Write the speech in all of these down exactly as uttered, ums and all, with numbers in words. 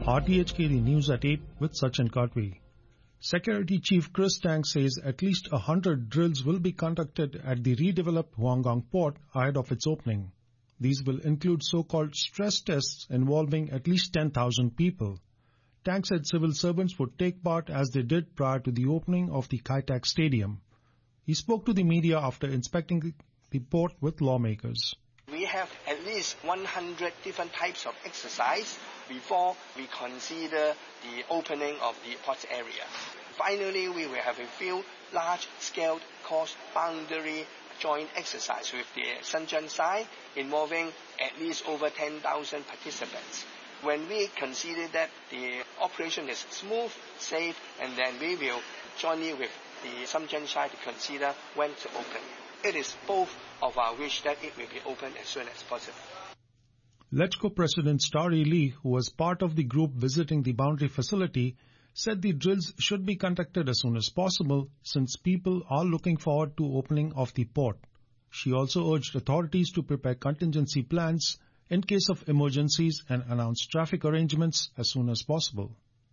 R T H K, the news at eight with Sachin Katwi. Security Chief Chris Tang says at least one hundred drills will be conducted at the redeveloped Huanggang port ahead of its opening. These will include so-called stress tests involving at least ten thousand people. Tang said civil servants would take part as they did prior to the opening of the Kai Tak Stadium. He spoke to the media after inspecting the port with lawmakers. We have at least one hundred different types of exercise before we consider the opening of the port area. Finally, we will have a few large-scale cross-boundary joint exercise with the Shenzhen side involving at least over ten thousand participants. When we consider that the operation is smooth, safe, and then we will jointly with the Shenzhen side to consider when to open. It is both of our wish that it will be open as soon as possible. LegCo President Starry Lee, who was part of the group visiting the boundary facility, said the drills should be conducted as soon as possible since people are looking forward to opening of the port. She also urged authorities to prepare contingency plans in case of emergencies and announce traffic arrangements as soon as possible.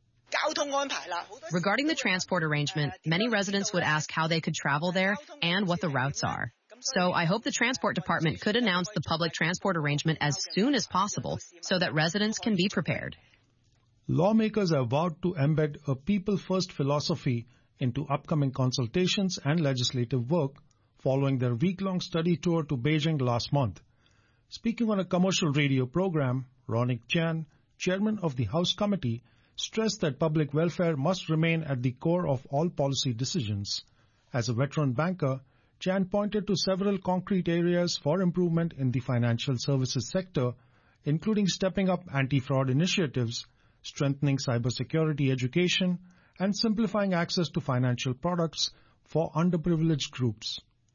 Regarding the transport arrangement, many residents would ask how they could travel there and what the routes are. So I hope the Transport Department could announce the public transport arrangement as soon as possible so that residents can be prepared. Lawmakers have vowed to embed a people-first philosophy into upcoming consultations and legislative work following their week-long study tour to Beijing last month. Speaking on a commercial radio program, Ronik Chan, chairman of the House Committee, stressed that public welfare must remain at the core of all policy decisions. As a veteran banker, Chan pointed to several concrete areas for improvement in the financial services sector, including stepping up anti-fraud initiatives, strengthening cybersecurity education, and simplifying access to financial products for underprivileged groups.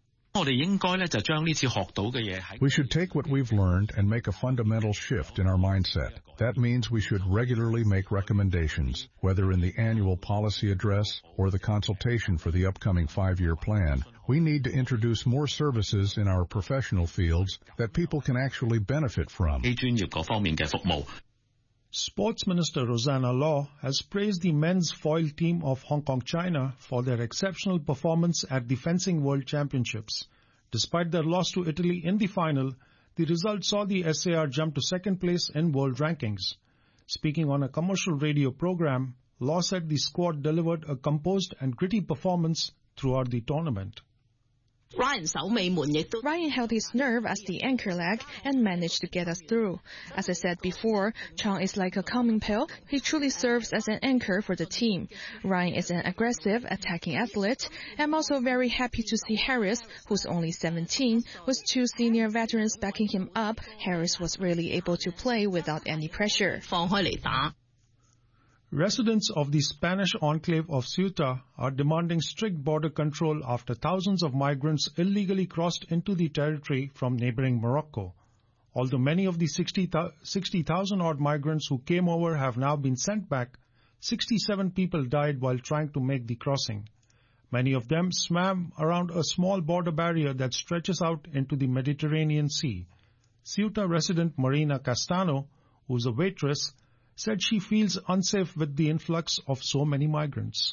We should take what we've learned and make a fundamental shift in our mindset. That means we should regularly make recommendations, whether in the annual policy address or the consultation for the upcoming five-year plan. We need to introduce more services in our professional fields that people can actually benefit from. Sports Minister Rosanna Law has praised the men's foil team of Hong Kong China for their exceptional performance at the Fencing World Championships. Despite their loss to Italy in the final, the result saw the S A R jump to second place in world rankings. Speaking on a commercial radio program, Law said the squad delivered a composed and gritty performance throughout the tournament. Ryan held his nerve as the anchor leg and managed to get us through. As I said before, Chang is like a calming pill. He truly serves as an anchor for the team. Ryan is an aggressive, attacking athlete. I'm also very happy to see Harris, who's only seventeen, with two senior veterans backing him up. Harris was really able to play without any pressure. Residents of the Spanish enclave of Ceuta are demanding strict border control after thousands of migrants illegally crossed into the territory from neighboring Morocco. Although many of the sixty thousand odd migrants who came over have now been sent back, sixty-seven people died while trying to make the crossing. Many of them swam around a small border barrier that stretches out into the Mediterranean Sea. Ceuta resident Marina Castano, who's a waitress, said she feels unsafe with the influx of so many migrants.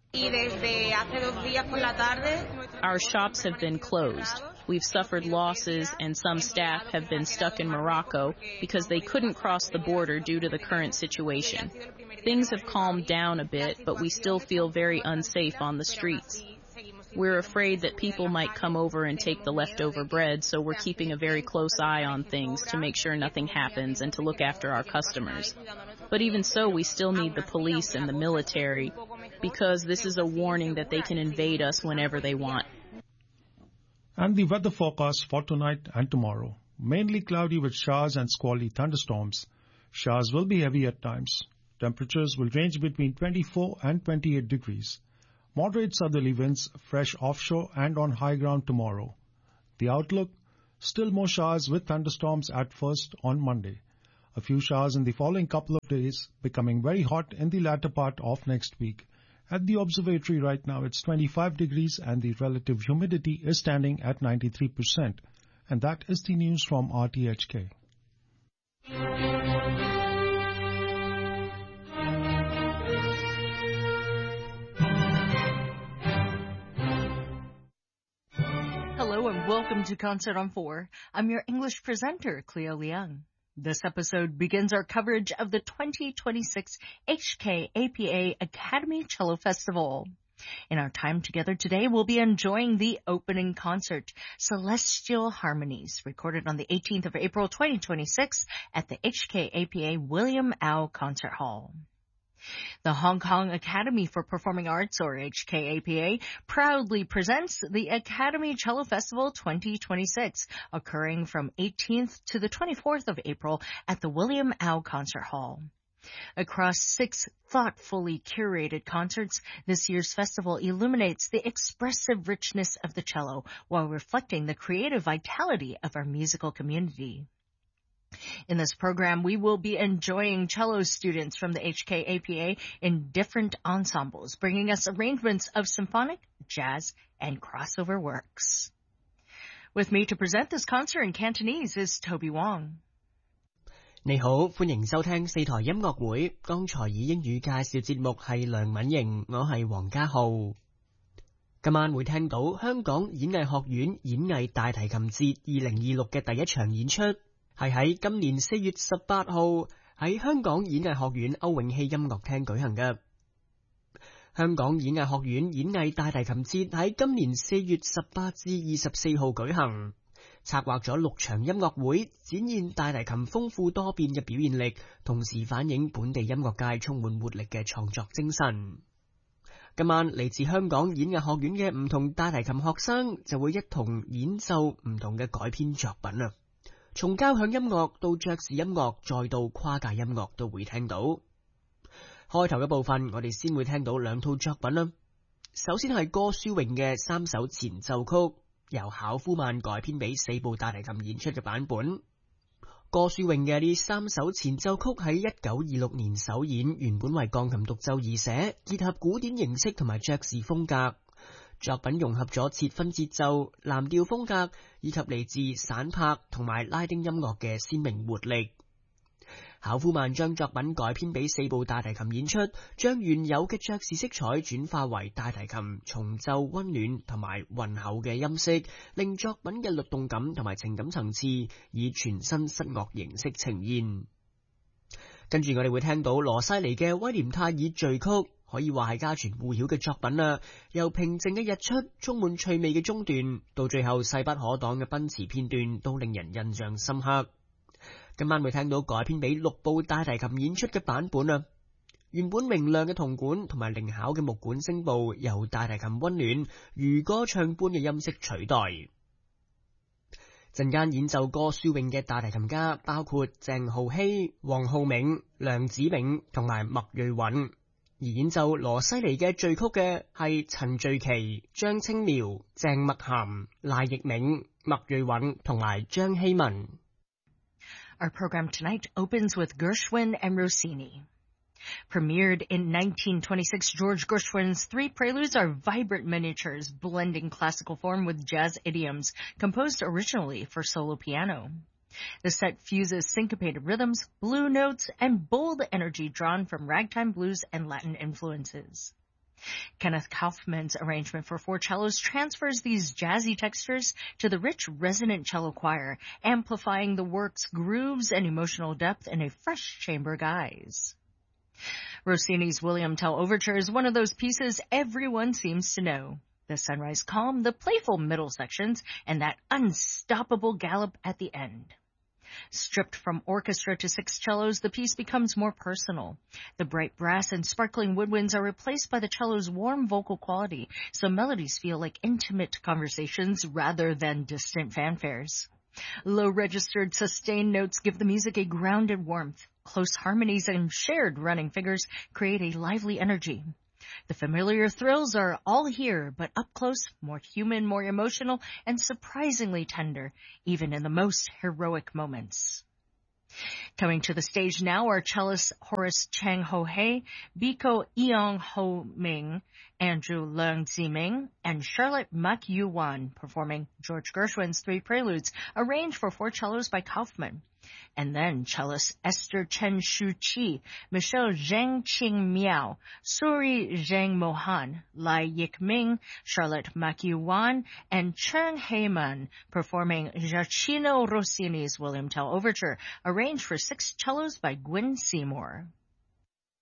Our shops have been closed. We've suffered losses and some staff have been stuck in Morocco because they couldn't cross the border due to the current situation. Things have calmed down a bit, but we still feel very unsafe on the streets. We're afraid that people might come over and take the leftover bread, so we're keeping a very close eye on things to make sure nothing happens and to look after our customers. But even so, we still need the police and the military, because this is a warning that they can invade us whenever they want. And the weather forecast for tonight and tomorrow. Mainly cloudy with showers and squally thunderstorms. Showers will be heavy at times. Temperatures will range between twenty-four and twenty-eight degrees. Moderate southerly winds, fresh offshore and on high ground tomorrow. The outlook, still more showers with thunderstorms at first on Monday. A few showers in the following couple of days, becoming very hot in the latter part of next week. At the observatory right now, it's twenty-five degrees and the relative humidity is standing at ninety-three percent. And that is the news from R T H K. Welcome to Concert on four. I'm your English presenter, Cleo Liang. This episode begins our coverage of the twenty twenty-six H K A P A Academy Cello Festival. In our time together today, we'll be enjoying the opening concert, Celestial Harmonies, recorded on the eighteenth of April twenty twenty-six at the H K A P A William Au Concert Hall. The Hong Kong Academy for Performing Arts, or H K A P A, proudly presents the Academy Cello Festival twenty twenty-six, occurring from eighteenth to the twenty-fourth of April at the William Au Concert Hall. Across six thoughtfully curated concerts, this year's festival illuminates the expressive richness of the cello while reflecting the creative vitality of our musical community. In this program, we will be enjoying cello students from the H K A P A in different ensembles, bringing us arrangements of symphonic, jazz, and crossover works. With me to present this concert in Cantonese is Toby Wong. 你好，歡迎收聽四台音樂會。剛才以英語介紹節目係梁敏瑩，我係黃家浩。今晚會聽到香港演藝學院演藝大提琴節二零二六嘅第一場演出，係喺今年四月十八號喺香港演藝學院歐永禧音樂廳舉行嘅。香港演藝學院演藝大提琴節喺今年四月十八至二十四號舉行。策劃咗六場音樂會，展現大提琴豐富多變嘅表現力，同時反映本地音樂界充滿活力嘅創作精神。今晚嚟自香港演藝學院嘅唔同大提琴學生就會一同演奏唔同嘅改編作品啊，從交響音樂到爵士音樂，再到跨界音樂都會聽到。開頭嘅部分，我哋先會聽到兩套作品啦。首先係歌書詠嘅三首前奏曲。由考夫曼改編俾四部大提琴演出嘅版本。歌書詠嘅呢三首前奏曲喺一九二六年首演，原本為鋼琴獨奏而寫，結合古典形式同埋爵士風格。作品融合咗切分節奏、藍調風格，以及嚟自散拍同埋拉丁音樂嘅鮮明活力。考夫曼將作品改編俾四部大提琴演出，將原有嘅爵士色彩轉化為大提琴重奏溫暖同埋渾厚嘅音色，令作品嘅律動感同埋情感層次以全新室樂形式呈現。跟住我哋會聽到羅西尼嘅威廉泰爾序曲，可以話係家傳戶曉嘅作品啦。由平靜嘅日出、充滿趣味嘅中段，到最後勢不可擋嘅奔馳片段，都令人印象深刻。今晚會聽到改編俾六部大提琴演出嘅版本啊！原本明亮嘅銅管同埋靈巧嘅木管聲部，由大提琴溫暖如歌唱般嘅音色取代。陣間演奏歌書詠嘅大提琴家包括鄭浩希、黃浩銘、梁子銘同埋麥瑞允，而演奏羅西尼嘅序曲嘅係陳序琪、張清苗、鄭麥涵、賴奕銘、麥瑞允同埋張希文。 Our program tonight opens with Gershwin and Rossini. Premiered in nineteen twenty-six, George Gershwin's three preludes are vibrant miniatures, blending classical form with jazz idioms, composed originally for solo piano. The set fuses syncopated rhythms, blue notes, and bold energy drawn from ragtime blues and Latin influences. Kenneth Kaufman's arrangement for four cellos transfers these jazzy textures to the rich, resonant cello choir, amplifying the work's grooves and emotional depth in a fresh chamber guise. Rossini's William Tell Overture is one of those pieces everyone seems to know. The sunrise calm, the playful middle sections, and that unstoppable gallop at the end. Stripped from orchestra to six cellos, the piece becomes more personal. The bright brass and sparkling woodwinds are replaced by the cello's warm vocal quality, so melodies feel like intimate conversations rather than distant fanfares. Low-registered sustained notes give the music a grounded warmth. Close harmonies and shared running figures create a lively energy. The familiar thrills are all here, but up close, more human, more emotional, and surprisingly tender, even in the most heroic moments. Coming to the stage now are cellists Horace Chang Ho Hei, Biko Eong Ho Ming, Andrew Leung Ziming, and Charlotte Mak Yu Wan performing George Gershwin's three preludes, arranged for four cellos by Kaufman. And then cellists Esther Chen Shu Chi, Michelle Zheng Qing Miao, Suri Zheng Mohan, Lai Yik Ming, Charlotte Maki Wan, and Chen Heyman performing Giacchino Rossini's William Tell Overture, arranged for six cellos by Gwyn Seymour.